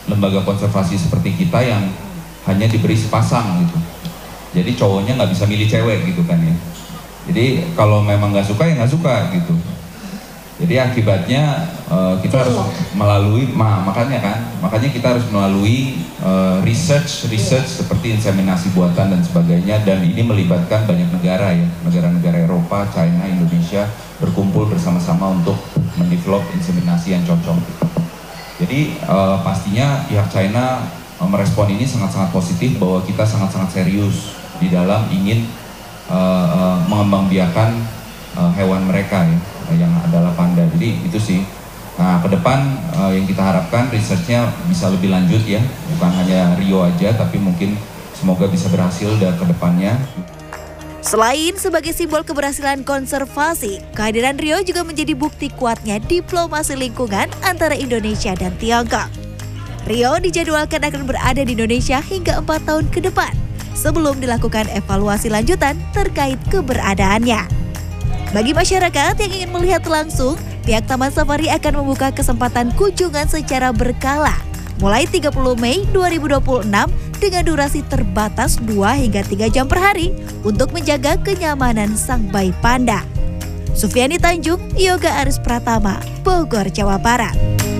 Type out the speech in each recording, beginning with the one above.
lembaga konservasi seperti kita yang hanya diberi sepasang gitu. Jadi cowoknya nggak bisa milih cewek gitu kan ya. Jadi kalau memang nggak suka ya nggak suka gitu. Jadi akibatnya kita harus melalui, makanya kita harus melalui research seperti inseminasi buatan dan sebagainya, dan ini melibatkan banyak negara ya, negara-negara Eropa, China, Indonesia berkumpul bersama-sama untuk mendevelop inseminasi yang cocok. Jadi pastinya pihak China merespon ini sangat-sangat positif bahwa kita sangat-sangat serius di dalam ingin mengembangbiakan hewan mereka ya, yang adalah panda. Jadi itu sih. Nah, ke depan yang kita harapkan researchnya bisa lebih lanjut ya, bukan hanya Rio aja, tapi mungkin semoga bisa berhasil dan ke depannya. Selain sebagai simbol keberhasilan konservasi, kehadiran Rio juga menjadi bukti kuatnya diplomasi lingkungan antara Indonesia dan Tiongkok. Rio dijadwalkan akan berada di Indonesia hingga 4 tahun ke depan, sebelum dilakukan evaluasi lanjutan terkait keberadaannya. Bagi masyarakat yang ingin melihat langsung, pihak Taman Safari akan membuka kesempatan kunjungan secara berkala mulai 30 Mei 2026 dengan durasi terbatas 2 hingga 3 jam per hari untuk menjaga kenyamanan sang bayi panda. Sufiani Tanjung, Yoga Aris Pratama, Bogor, Jawa Barat.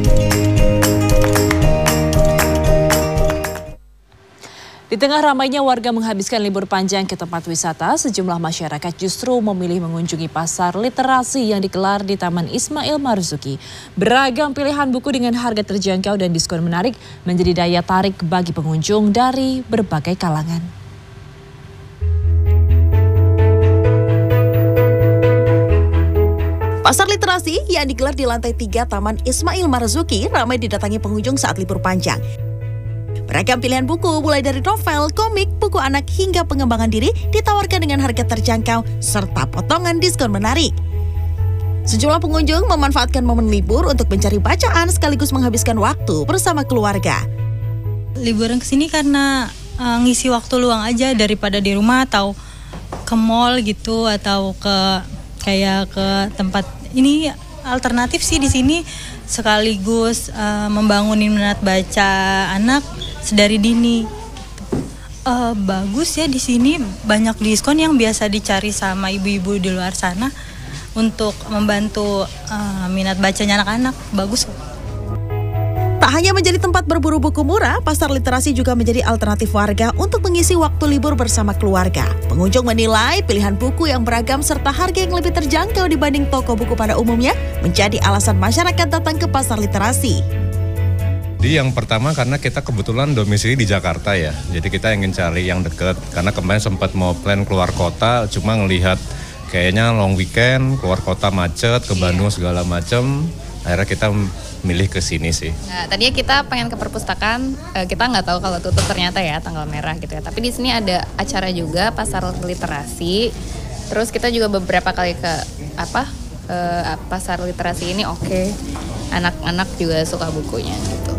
Di tengah ramainya warga menghabiskan libur panjang ke tempat wisata, sejumlah masyarakat justru memilih mengunjungi pasar literasi yang digelar di Taman Ismail Marzuki. Beragam pilihan buku dengan harga terjangkau dan diskon menarik menjadi daya tarik bagi pengunjung dari berbagai kalangan. Pasar literasi yang digelar di lantai 3 Taman Ismail Marzuki ramai didatangi pengunjung saat libur panjang. Beragam pilihan buku mulai dari novel, komik, buku anak hingga pengembangan diri ditawarkan dengan harga terjangkau serta potongan diskon menarik. Sejumlah pengunjung memanfaatkan momen libur untuk mencari bacaan sekaligus menghabiskan waktu bersama keluarga. Liburan kesini karena ngisi waktu luang aja daripada di rumah atau ke mall gitu atau ke tempat ini alternatif sih di sini sekaligus membangunin minat baca anak sedari dini. Bagus ya di sini banyak diskon yang biasa dicari sama ibu-ibu di luar sana untuk membantu minat bacanya anak-anak. Bagus. Tak hanya menjadi tempat berburu buku murah, pasar literasi juga menjadi alternatif warga untuk mengisi waktu libur bersama keluarga. Pengunjung menilai pilihan buku yang beragam serta harga yang lebih terjangkau dibanding toko buku pada umumnya menjadi alasan masyarakat datang ke pasar literasi. Jadi yang pertama karena kita kebetulan domisili di Jakarta ya, jadi kita ingin cari yang dekat. Karena kemarin sempat mau plan keluar kota, cuma ngelihat kayaknya long weekend, keluar kota macet, ke Bandung segala macam. Akhirnya kita milih ke sini sih. Nah, tadinya kita pengen ke perpustakaan, kita nggak tahu kalau tutup ternyata ya tanggal merah gitu ya. Tapi di sini ada acara juga pasar literasi. Terus kita juga beberapa kali ke pasar literasi ini oke. Anak-anak juga suka bukunya gitu.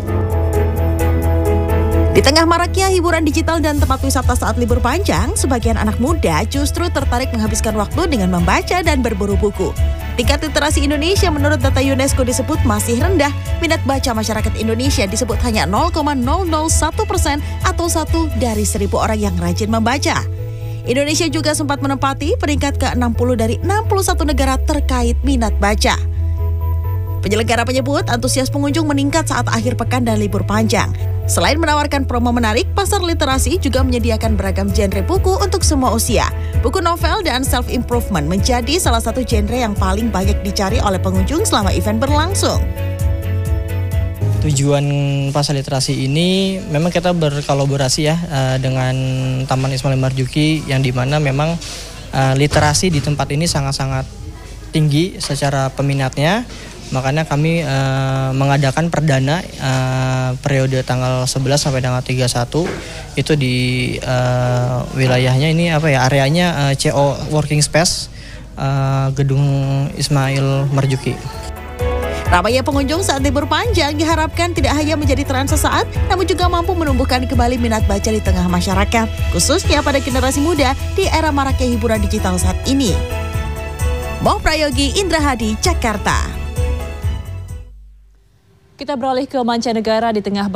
Di tengah maraknya hiburan digital dan tempat wisata saat libur panjang, sebagian anak muda justru tertarik menghabiskan waktu dengan membaca dan berburu buku. Tingkat literasi Indonesia menurut data UNESCO disebut masih rendah. Minat baca masyarakat Indonesia disebut hanya 0,001% atau 1 dari 1.000 orang yang rajin membaca. Indonesia juga sempat menempati peringkat ke-60 dari 61 negara terkait minat baca. Penyelenggara menyebut antusias pengunjung meningkat saat akhir pekan dan libur panjang. Selain menawarkan promo menarik, pasar literasi juga menyediakan beragam genre buku untuk semua usia. Buku novel dan self-improvement menjadi salah satu genre yang paling banyak dicari oleh pengunjung selama event berlangsung. Tujuan pasar literasi ini memang kita berkolaborasi ya dengan Taman Ismail Marzuki yang dimana memang literasi di tempat ini sangat-sangat tinggi secara peminatnya. Makanya kami mengadakan perdana periode tanggal 11 sampai tanggal 31 itu di wilayahnya ini areanya CO Working Space Gedung Ismail Marzuki. Ramainya pengunjung saat libur panjang diharapkan tidak hanya menjadi tren sesaat, namun juga mampu menumbuhkan kembali minat baca di tengah masyarakat, khususnya pada generasi muda di era maraknya hiburan digital saat ini. Moh Prayogi, Indra Hadi, Jakarta. Kita beralih ke mancanegara di tengah